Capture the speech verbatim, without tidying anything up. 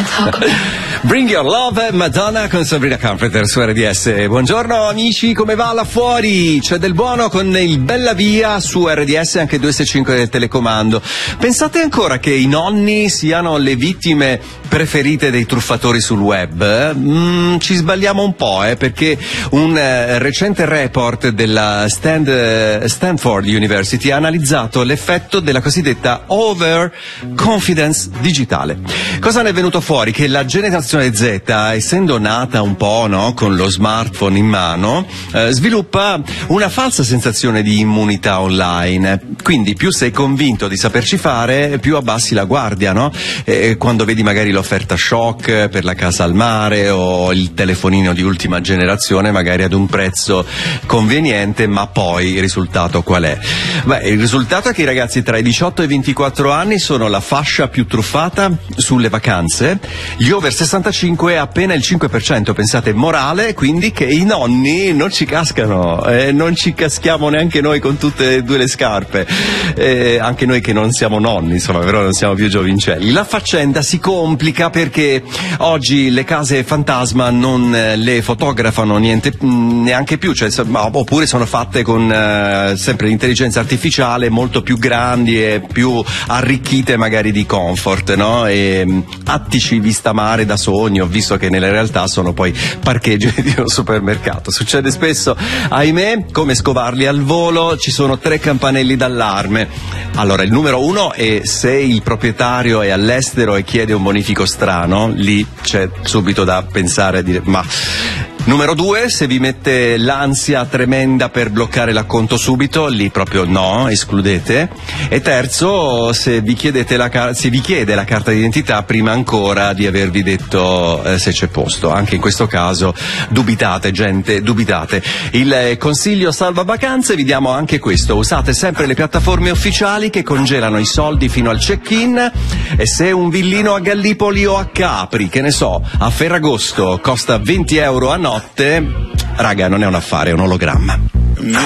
Bring Your Love, Madonna con Sabrina Carpenter su R D S. Buongiorno amici, come va là fuori? C'è del buono con il Bella Via su R D S, anche due sei cinque del telecomando. Pensate ancora che i nonni siano le vittime preferite dei truffatori sul web? Mm, ci sbagliamo un po', eh, perché un eh, recente report della Stand, eh, Stanford University ha analizzato l'effetto della cosiddetta overconfidence digitale. Cosa ne è venuto fuori? Che la generazione Z, essendo nata un po', no, con lo smartphone in mano, eh, sviluppa una falsa sensazione di immunità online. Quindi più sei convinto di saperci fare, più abbassi la guardia, no? Eh, quando vedi magari l'offerta shock per la casa al mare o il telefonino di ultima generazione, magari ad un prezzo conveniente, ma poi il risultato qual è? Beh, il risultato è che i ragazzi tra i diciotto e i ventiquattro anni sono la fascia più truffata sulle vacanze, gli over sessantacinque è appena il cinque per cento, pensate, morale quindi che i nonni non ci cascano, eh, non ci caschiamo neanche noi con tutte e due le scarpe, eh, anche noi che non siamo nonni, insomma, però non siamo più giovincelli. La faccenda si complica perché oggi le case fantasma non le fotografano niente, neanche più, cioè, oppure sono fatte con eh, sempre l'intelligenza artificiale, molto più grandi e più arricchite magari di comfort, no? E mh, attici vista mare da sogno, visto che nelle realtà sono poi parcheggi di un supermercato. Succede spesso, ahimè, come scovarli al volo. Ci sono tre campanelli d'allarme. Allora, il numero uno è se il proprietario è all'estero e chiede un bonifico strano, lì c'è subito da pensare a dire ma... Numero due, se vi mette l'ansia tremenda per bloccare l'acconto subito, lì proprio no, escludete. E terzo, se vi chiedete la car- se vi chiede la carta d'identità prima ancora di avervi detto eh, se c'è posto. Anche in questo caso dubitate, gente, dubitate. Il eh, consiglio salva vacanze, vi diamo anche questo: usate sempre le piattaforme ufficiali che congelano i soldi fino al check-in, e se un villino a Gallipoli o a Capri, che ne so, a Ferragosto costa venti euro a notte, raga, non è un affare, è un ologramma.